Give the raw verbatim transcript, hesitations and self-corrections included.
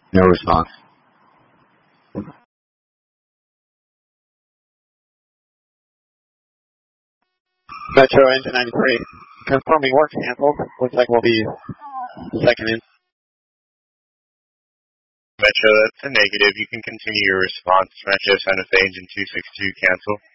No response. Metro engine ninety-three. Confirming work canceled. Looks like we'll be second in. Metro, that's a negative. You can continue your response. Metro, Santa Fe, engine two six two, cancel.